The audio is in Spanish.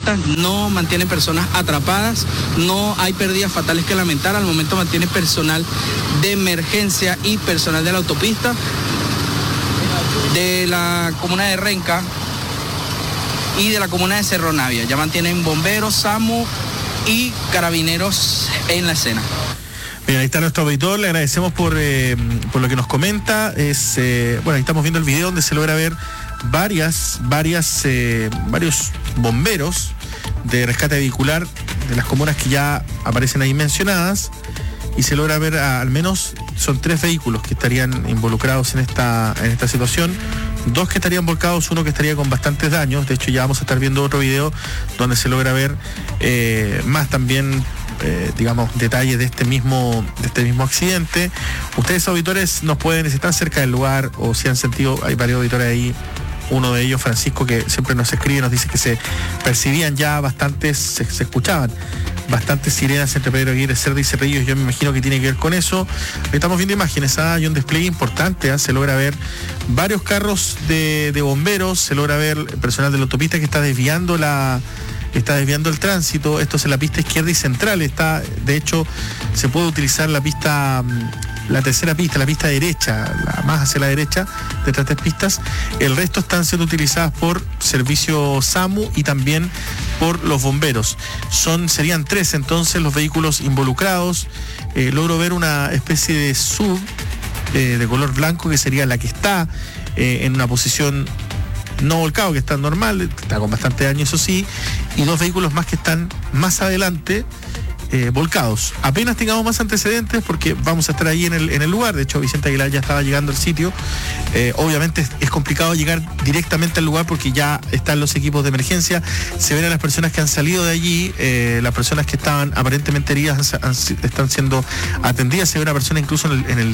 autopista, no mantiene personas atrapadas, no hay pérdidas fatales que lamentar. Al momento mantiene personal de emergencia y personal de la autopista de la comuna de Renca y de la comuna de Cerro Navia. Ya mantienen bomberos, SAMU y carabineros en la escena. Bien, ahí está nuestro auditor, le agradecemos por lo que nos comenta. Bueno, ahí estamos viendo el video donde se logra ver varios bomberos de rescate vehicular de las comunas que ya aparecen ahí mencionadas, y se logra ver al menos son 3 vehículos que estarían involucrados en esta situación, 2 que estarían volcados, 1 que estaría con bastantes daños. De hecho, ya vamos a estar viendo otro video donde se logra ver más también detalles de este mismo accidente. Ustedes, auditores, nos pueden, si están cerca del lugar o si han sentido, hay varios auditores ahí, uno de ellos, Francisco, que siempre nos escribe, nos dice que se percibían ya bastantes, se escuchaban bastantes sirenas entre Pedro Aguirre Cerda y Cerrillos. Yo me imagino que tiene que ver con eso. Estamos viendo imágenes, hay un despliegue importante, se logra ver varios carros de bomberos, se logra ver personal de la autopista que está desviando el tránsito. Esto es en la pista izquierda y central. De hecho, se puede utilizar la tercera pista, la pista derecha, más hacia la derecha, de estas 3 pistas. El resto están siendo utilizadas por servicio SAMU y también por los bomberos. Serían 3 entonces los vehículos involucrados. Logro ver una especie de SUV de color blanco, que sería la que está en una posición no volcado, que está normal, está con bastante daño, eso sí, y 2 vehículos más que están más adelante, volcados. Apenas tengamos más antecedentes, porque vamos a estar ahí en el lugar. De hecho, Vicente Aguilar ya estaba llegando al sitio. Obviamente es complicado llegar directamente al lugar porque ya están los equipos de emergencia, se ven a las personas que han salido de allí, las personas que estaban aparentemente heridas están siendo atendidas. Se ve una persona incluso en el